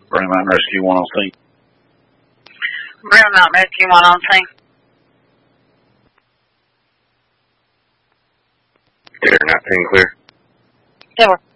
Green Mountain Rescue 1 on scene. Green Mountain Rescue 1 on scene. Clear, 19 clear. Silver.